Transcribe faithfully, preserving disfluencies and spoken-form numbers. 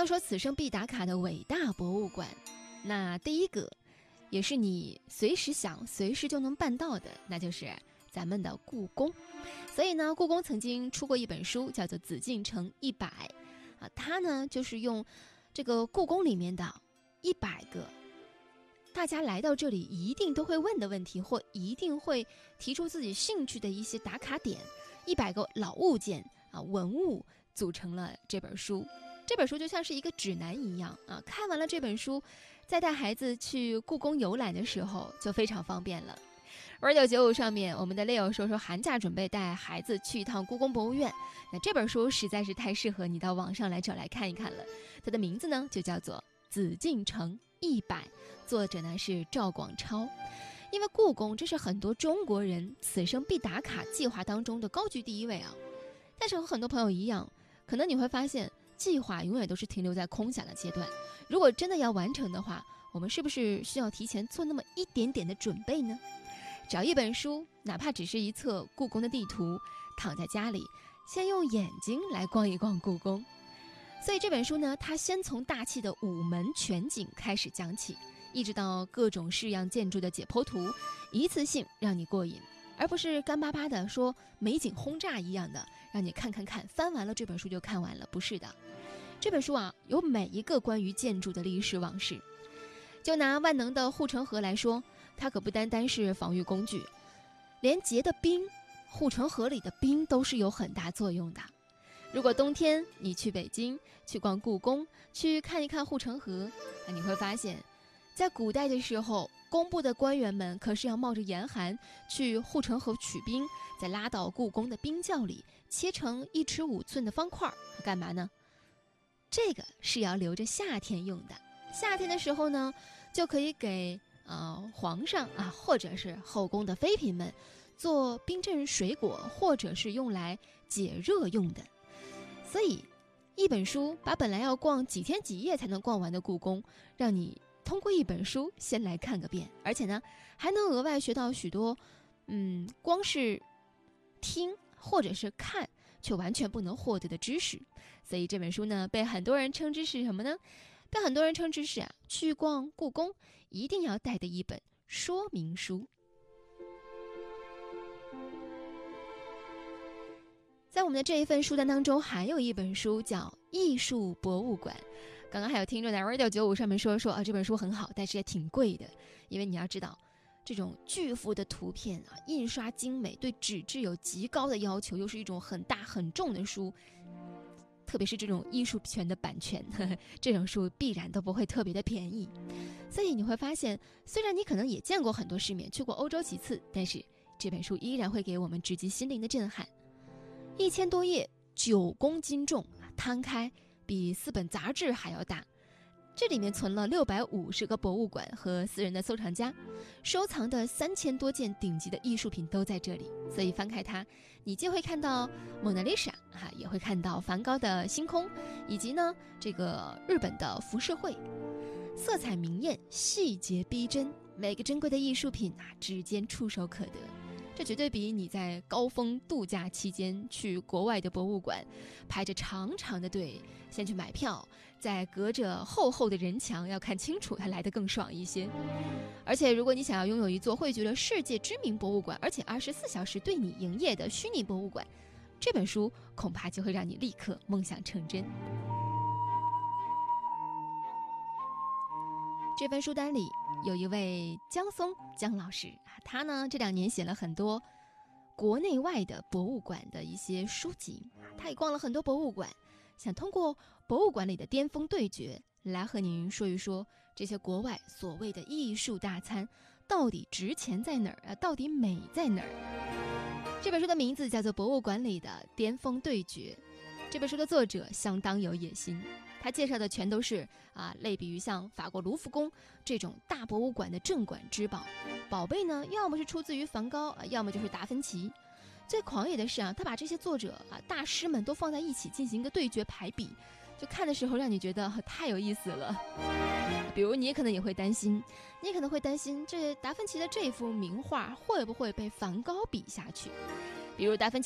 要说此生必打卡的伟大博物馆，那第一个也是你随时想随时就能办到的，那就是咱们的故宫。所以呢，故宫曾经出过一本书叫做《紫禁城一百》啊，它呢就是用这个故宫里面的一百个大家来到这里一定都会问的问题，或一定会提出自己兴趣的一些打卡点，一百个老物件啊文物组成了这本书。这本书就像是一个指南一样啊，看完了这本书，在带孩子去故宫游览的时候就非常方便了。二九九五上面，我们的 Leo 说说寒假准备带孩子去一趟故宫博物院，那这本书实在是太适合你到网上来找来看一看了。它的名字呢就叫做《紫禁城一百》，作者呢是赵广超。因为故宫这是很多中国人此生必打卡计划当中的高居第一位啊。但是和很多朋友一样，可能你会发现计划永远都是停留在空想的阶段，如果真的要完成的话，我们是不是需要提前做那么一点点的准备呢？找一本书，哪怕只是一册故宫的地图，躺在家里先用眼睛来逛一逛故宫。所以这本书呢，它先从大气的午门全景开始讲起，一直到各种式样建筑的解剖图，一次性让你过瘾，而不是干巴巴的说美景轰炸一样的让你看看看，翻完了这本书就看完了。不是的，这本书啊有每一个关于建筑的历史往事。就拿万能的护城河来说，它可不单单是防御工具，连结的冰，护城河里的冰都是有很大作用的。如果冬天你去北京去逛故宫，去看一看护城河，那你会发现在古代的时候，工部的官员们可是要冒着严寒去护城河取冰，再拉到故宫的冰窖里切成一尺五寸的方块，干嘛呢？这个是要留着夏天用的。夏天的时候呢，就可以给呃皇上啊，或者是后宫的妃嫔们做冰镇水果，或者是用来解热用的。所以一本书把本来要逛几天几夜才能逛完的故宫，让你通过一本书先来看个遍，而且呢还能额外学到许多嗯光是听或者是看却完全不能获得的知识。所以这本书呢被很多人称之是什么呢？被很多人称之是啊，去逛故宫一定要带的一本说明书。在我们的这一份书单当中，还有一本书叫《艺术博物馆》。刚刚还有听众在 Radio 九五上面说说啊，这本书很好，但是也挺贵的。因为你要知道，这种巨幅的图片啊，印刷精美，对纸质有极高的要求，又是一种很大很重的书，特别是这种艺术权的版权，呵呵，这种书必然都不会特别的便宜。所以你会发现，虽然你可能也见过很多世面，去过欧洲几次，但是这本书依然会给我们直击心灵的震撼。一千多页，九公斤重，摊开比四本杂志还要大。这里面存了六百五十个博物馆和私人的收藏家，收藏的三千多件顶级的艺术品都在这里。所以翻开它，你既会看到蒙娜丽莎啊，也会看到梵高的星空，以及呢这个日本的浮世绘，色彩明艳，细节逼真，每个珍贵的艺术品啊指尖触手可得。这绝对比你在高峰度假期间去国外的博物馆排着长长的队先去买票，再隔着厚厚的人墙要看清楚，还来得更爽一些。而且如果你想要拥有一座汇聚了世界知名博物馆，而且二十四小时对你营业的虚拟博物馆，这本书恐怕就会让你立刻梦想成真。这份书单里有一位江松江老师，他呢这两年写了很多国内外的博物馆的一些书籍，他也逛了很多博物馆，想通过博物馆里的巅峰对决来和您说一说这些国外所谓的艺术大餐到底值钱在哪儿啊，到底美在哪儿。这本书的名字叫做《博物馆里的巅峰对决》，这本书的作者相当有野心，他介绍的全都是啊，类比于像法国卢浮宫这种大博物馆的镇馆之宝。宝贝呢，要么是出自于梵高啊，要么就是达芬奇。最狂野的是啊，他把这些作者啊大师们都放在一起进行一个对决排比，就看的时候让你觉得、啊、太有意思了。比如你可能也会担心，你可能会担心这达芬奇的这幅名画会不会被梵高比下去？比如达芬奇